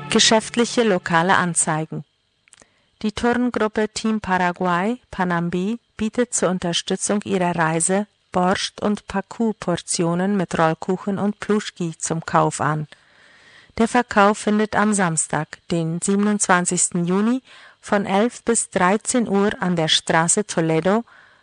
Geschäftliche lokale Anzeigen. Die Turngruppe Team Paraguay Panambi bietet zur Unterstützung ihrer Reise Borscht- und Pacu-Portionen mit Rollkuchen und Pluschki zum Kauf an. Der Verkauf findet am Samstag, den 27. Juni von 11 bis 13 Uhr an der Straße Toledo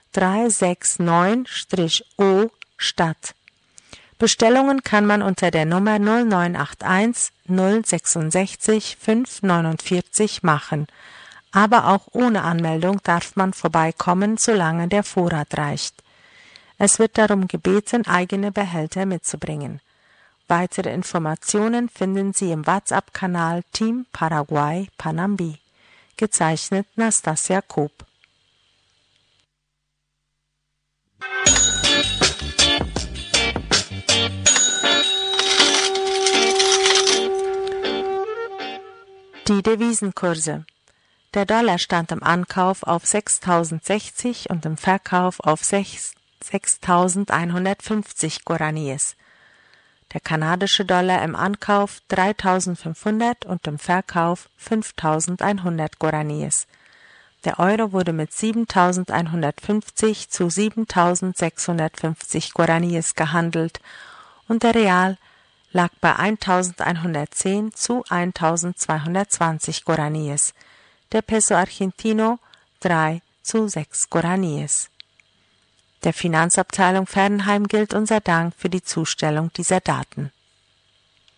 369-O statt. Bestellungen kann man unter der Nummer 0981 066 549 machen, aber auch ohne Anmeldung darf man vorbeikommen, solange der Vorrat reicht. Es wird darum gebeten, eigene Behälter mitzubringen. Weitere Informationen finden Sie im WhatsApp-Kanal Team Paraguay Panambi. Gezeichnet Nastasia Koop. Die Devisenkurse. Der Dollar stand im Ankauf auf 6.060 und im Verkauf auf 6.150 Guaraníes. Der kanadische Dollar im Ankauf 3.500 und im Verkauf 5.100 Guaraníes. Der Euro wurde mit 7.150 zu 7.650 Guaraníes gehandelt und der Real lag bei 1.110 zu 1.220 Guaraníes. Der Peso Argentino 3 zu 6 Guaraníes. Der Finanzabteilung Fernheim gilt unser Dank für die Zustellung dieser Daten.